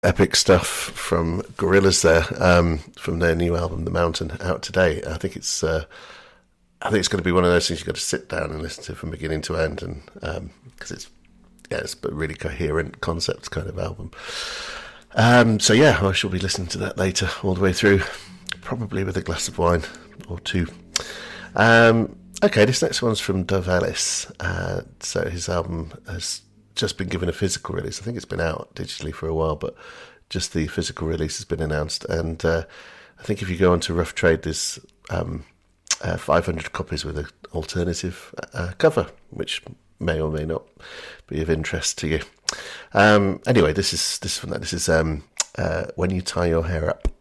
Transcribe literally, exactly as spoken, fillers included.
epic stuff from Gorillaz there, um, from their new album, The Mountain, out today. I think it's uh, I think it's going to be one of those things you've got to sit down and listen to from beginning to end, and because um, it's yeah, it's a really coherent concept kind of album. Um, so yeah, I shall be listening to that later, all the way through, probably with a glass of wine or two. Um, okay, this next one's from Dove Ellis. Uh, so his album has just been given a physical release. I think it's been out digitally for a while, but just the physical release has been announced. And uh, I think if you go onto Rough Trade, there's um, uh, five hundred copies with an alternative uh, cover, which may or may not be of interest to you. Um, anyway, this is this is from that. This is um, uh, When You Tie Your Hair Up.